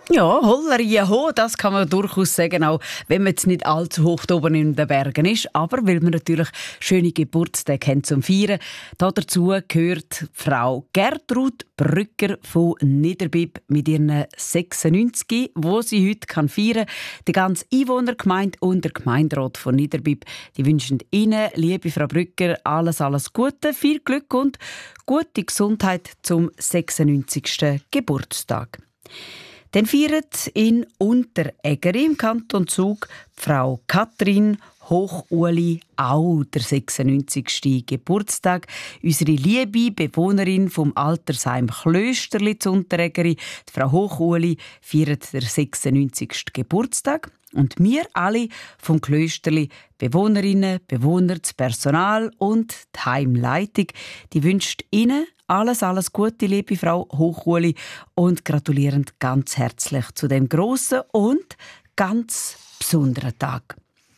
Ja, Hollerie ho, das kann man durchaus sagen, auch wenn man jetzt nicht allzu hoch oben in den Bergen ist. Aber weil man natürlich schöne Geburtstage haben zum Feiern. Dazu gehört Frau Gertrud Brücker von Niederbipp mit ihren 96, wo sie heute feiern kann. Die ganze Einwohnergemeinde und der Gemeinderat von Niederbipp, die wünschen Ihnen, liebe Frau Brücker, alles Gute, viel Glück und gute Gesundheit zum 96. Geburtstag. Dann feiert in Untereggeri im Kanton Zug Frau Katrin Hochuli auch der 96. Geburtstag. Unsere liebe Bewohnerin vom Altersheim Klösterli zu Untereggeri, die Frau Hochuli, feiert der 96. Geburtstag. Und wir alle vom Klösterli, Bewohnerinnen, Bewohner, das Personal und die Heimleitung, die wünscht Ihnen alles Gute, liebe Frau Hochuli, und gratulieren ganz herzlich zu dem grossen und ganz besonderen Tag.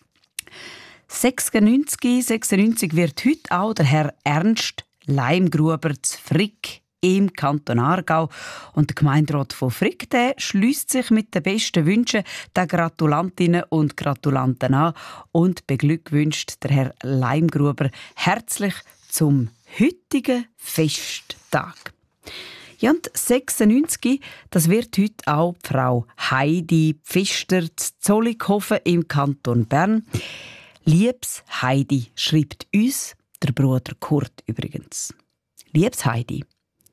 96 wird heute auch der Herr Ernst Leimgruber zu Frick im Kanton Aargau. Und der Gemeinderat von Frick schliesst sich mit den besten Wünschen der Gratulantinnen und Gratulanten an und beglückwünscht der Herr Leimgruber herzlich zum heutigen Festtag. Ja, und 96, das wird heute auch die Frau Heidi Pfister zu Zollikofen im Kanton Bern. Liebes Heidi, schreibt uns der Bruder Kurt übrigens. Liebes Heidi,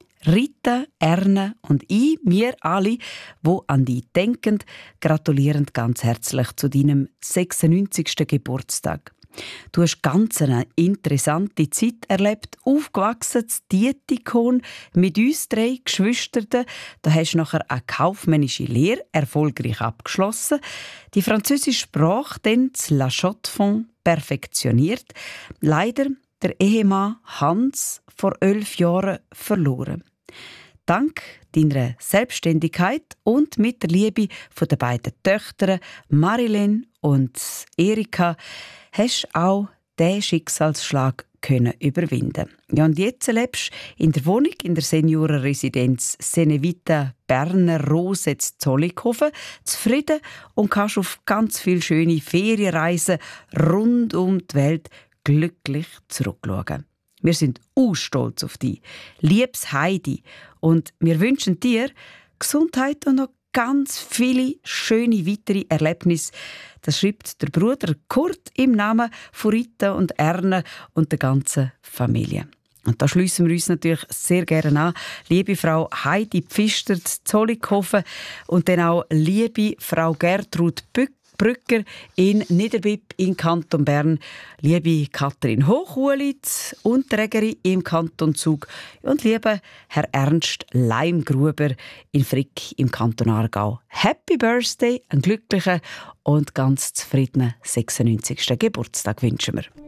Rita, Erne und ich, wir alle, die an dich denken, gratulieren ganz herzlich zu deinem 96. Geburtstag. Du hast ganz eine interessante Zeit erlebt, aufgewachsen in Dietikon mit uns 3 Geschwistern. Du hast nachher eine kaufmännische Lehre erfolgreich abgeschlossen, die französische Sprache dann zu La Chaux-de-Fonds perfektioniert. Leider der Ehemann Hans vor 11 Jahren verloren. Dank deiner Selbstständigkeit und mit der Liebe von den beiden Töchtern Marilyn und Erika hast du auch diesen Schicksalsschlag überwinden. Ja, und jetzt lebst du in der Wohnung in der Seniorenresidenz Senevita Berner Rose zu Zollikofen, zufrieden und kannst auf ganz viele schöne Ferienreisen rund um die Welt glücklich zurückschauen. Wir sind stolz auf dich, liebes Heidi, und wir wünschen dir Gesundheit und noch ganz viele schöne weitere Erlebnisse. Das schreibt der Bruder Kurt im Namen von Rita und Erne und der ganzen Familie. Und da schliessen wir uns natürlich sehr gerne an. Liebe Frau Heidi Pfister zu Zollikofen und dann auch liebe Frau Gertrud Brücker in Niederbipp im Kanton Bern, liebe Katrin Hochuli zu Untereggeri im Kanton Zug und liebe Herr Ernst Leimgruber in Frick im Kanton Aargau. Happy Birthday, einen glücklichen und ganz zufriedenen 96. Geburtstag wünschen wir.